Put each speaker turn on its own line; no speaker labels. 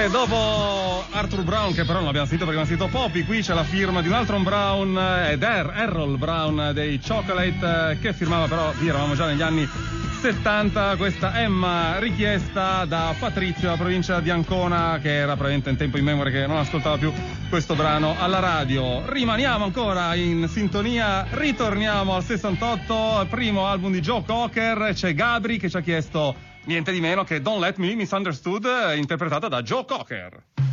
E dopo Arthur Brown, che però non abbiamo sentito perché abbiamo sentito Poppy, qui c'è la firma di un altro Brown, ed Errol Brown dei Chocolate, che firmava però, qui eravamo già negli anni 70, questa Emma richiesta da Patrizio, la provincia di Ancona, che era praticamente in tempo in memoria che non ascoltava più questo brano alla radio. Rimaniamo ancora in sintonia, ritorniamo al 68, primo album di Joe Cocker, c'è Gabri che ci ha chiesto niente di meno che Don't Let Me Misunderstood, interpretata da Joe Cocker.